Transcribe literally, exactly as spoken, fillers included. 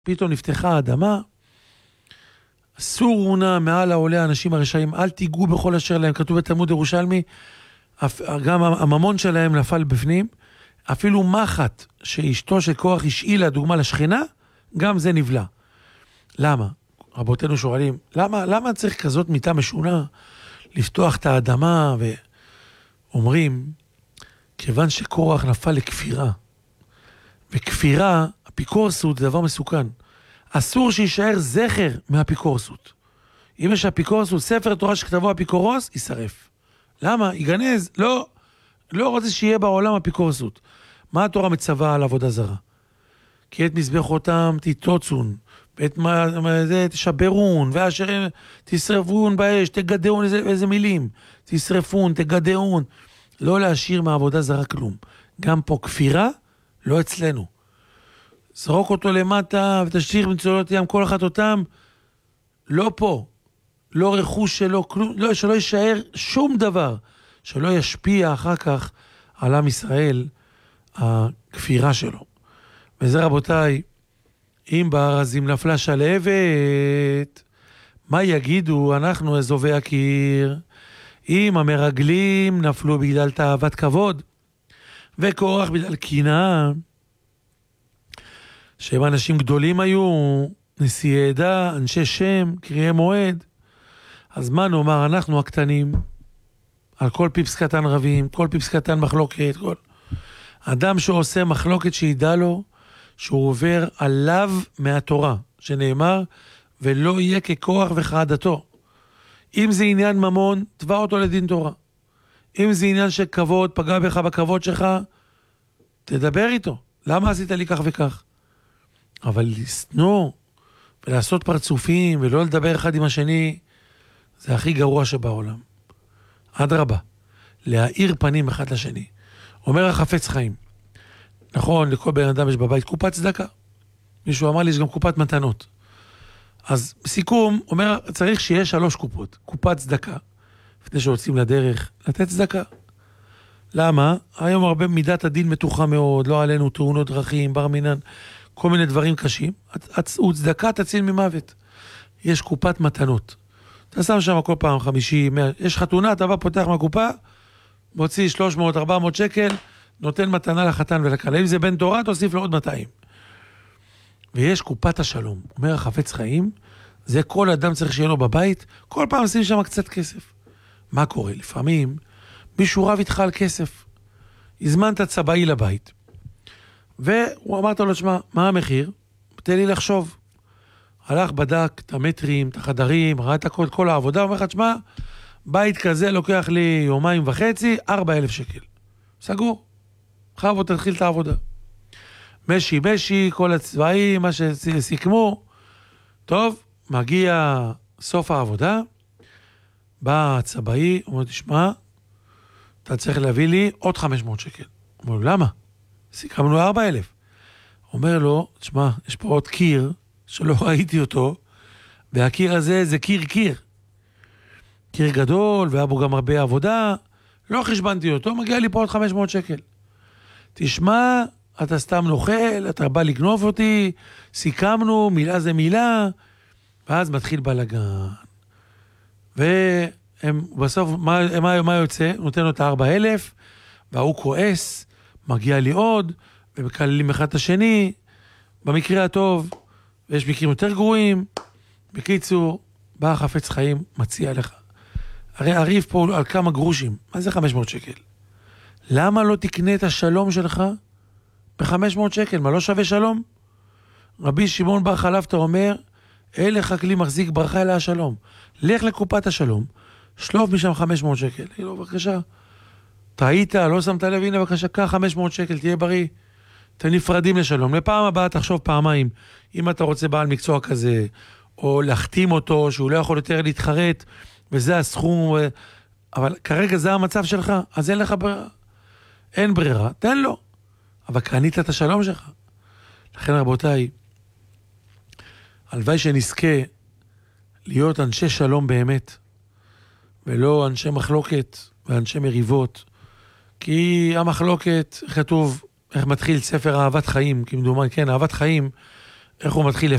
פתאום נפתחה האדמה, אסור עונה מעל העולה האנשים הרשעים, אל תיגעו בכל אשר להם, כתוב בתלמוד ירושלמי, גם הממון שלהם נפל בפנים, אפילו מחט שאשתו של קורח השאילה, דוגמה לשכנה, גם זה נבלע. למה? רבותינו שואלים, למה, למה צריך כזאת מיטה משונה לפתוח את האדמה? ואומרים, כיוון שקורח נפל לכפירה, וכפירה, אפיקורסות זה דבר מסוכן. אסור שישאר זכר מהאפיקורסות. אם יש אפיקורסות, ספר תורה שכתבו אפיקורוס, יישרף. למה? ייגנז? לא. לא רוצה שיהיה בעולם אפיקורסות. מה התורה מצווה על עבודה זרה? כי את מזבחותם תיטוצון, ואת מה, זה תשברון, ואשר תשרפון באש, תגדעון, איזה, איזה מילים. תשרפון, תגדעון. לא להשאיר מעבודה זרה כלום. גם פה כפירה, לא אצלנו. זרוק אותו למטה ותשאיר במצולות ים כל אחת אותם, לא פה, לא רכוש שלו, כלום, לא, שלא יישאר שום דבר, שלא ישפיע אחר כך על עם ישראל, הכפירה שלו. וזה רבותיי, אם בארזים נפלה שלהבת, מה יגידו אנחנו אזובי הקיר? אם המרגלים נפלו בגלל תאוות כבוד, וקורח בגלל קנאה, שהם אנשים גדולים היו, נשיאי עדה, אנשי שם, קריאי מועד, אז מה נאמר, אנחנו הקטנים, על כל פיפס קטן רבים, כל פיפס קטן מחלוקת, כל... אדם שעושה מחלוקת שידע לו, שהוא עובר עליו מהתורה, שנאמר, ולא יהיה ככוח וכעדתו. אם זה עניין ממון, תבע אותו לדין תורה. אם זה עניין של כבוד, פגע בך בכבוד שלך, תדבר איתו. למה עשית לי כך וכך? אבל לסנוע ולעשות פרצופים ולא לדבר אחד עם השני, זה הכי גרוע שבעולם. עד רבה. להאיר פנים אחד לשני. אומר החפץ חיים, נכון, לכל בן אדם יש בבית קופת צדקה. מישהו אמר לי, יש גם קופת מתנות. אז בסיכום, אומר, צריך שיהיה שלוש קופות. קופת צדקה, לפני שיוצאים לדרך, לתת צדקה. למה? היום הרבה מידת הדין מתוחה מאוד, לא עלינו תאונות דרכים, בר מינן, כל מיני דברים קשים. וצדקה תציל ממוות. יש קופת מתנות. אתה שם שם כל פעם חמישים, מאה, יש חתונה, אתה בא פותח מהקופה, מוציא שלוש מאות ארבע מאות שקל, נותן מתנה לחתן ולכלה. אם זה בן תורה, תוסיף לו עוד מאתיים. ויש קופת השלום. אומר החפץ חיים, זה כל אדם צריך שיהיה לו בבית, כל פעם שים שם קצת כסף. מה קורה? לפעמים מישהו רב איתך על כסף. הזמנת צבאי לבית. והוא אמרת לו, שמה, מה המחיר? תן לי לחשוב. הלך, בדק את המטרים, את החדרים, ראה את הכל, כל העבודה, אומר לך, שמה, בית כזה לוקח לי יומיים וחצי, ארבע אלף שקל. סגור. חייב תתחיל את העבודה. משי, משי, כל הצבעים, מה שסיכמו. טוב, מגיע סוף העבודה, בא הצבאי, אומר, תשמע, אתה צריך להביא לי עוד חמש מאות שקל. אומר לו, למה? סיכמנו ארבע אלף. אומר לו, תשמע, יש פה עוד קיר, שלא ראיתי אותו, והקיר הזה זה קיר קיר. קיר גדול, והיה בו גם הרבה עבודה, לא חשבנתי אותו, מגיע לי פה עוד חמש מאות שקל. תשמע, אתה סתם נוכל, אתה בא לגנוב אותי, סיכמנו, מילה זה מילה, ואז מתחיל בלגן. והם בסוף, מה, מה, מה יוצא? נותן לו את ארבע אלף, והוא כועס, מגיע לי עוד, ומקללים אחד את השני, במקרה הטוב, ויש מקרים יותר גרועים. בקיצור, בא החפץ חיים, מציע לך. הרי הריב פה על כמה גרושים, מה זה חמש מאות שקל? למה לא תקנה את השלום שלך ב-חמש מאות שקל? מה, לא שווה שלום? רבי שמעון בר חלפתא אומר, אין לך כלי מחזיק ברכה אלא השלום. לך לקופת השלום, שלוף משם חמש מאות שקל. לא, בבקשה. טעית, לא שמת לב, הנה בבקשה, קח חמש מאות שקל, תהיה בריא. אתם נפרדים לשלום. לפעם הבאה תחשוב פעמיים, אם אתה רוצה בעל מקצוע כזה, או להחתים אותו, שהוא לא יכול יותר להתחרט, וזה הסכום, אבל כרגע זה המצב שלך, אז אין לך ברירה. אין ברירה, תן לו. אבל קנית את השלום שלך. לכן רבותיי, הלוואי שנזכה להיות אנשי שלום באמת, ולא אנשי מחלוקת ואנשי מריבות, כי המחלוקת, כתוב, איך מתחיל ספר אהבת חיים, כמדומה, כן, אהבת חיים, איך הוא מתחיל